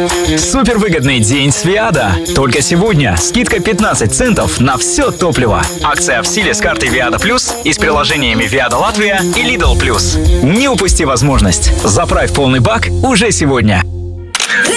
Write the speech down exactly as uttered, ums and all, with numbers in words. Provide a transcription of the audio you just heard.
Супервыгодный день с Виада. Только сегодня скидка пятнадцать центов на все топливо. Акция в силе с картой Виада Плюс и с приложениями Виада Латвия и Lidl Плюс. Не упусти возможность. Заправь полный бак уже сегодня.